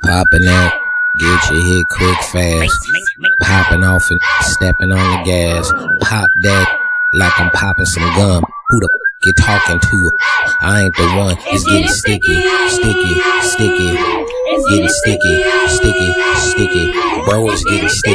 Popping that, get your hit quick fast. Popping off and stepping on the gas. Pop that like I'm popping some gum. Who the f you talking to? I ain't the one. It's getting sticky, sticky, sticky. Getting sticky, sticky, sticky. Bro, it's getting sticky.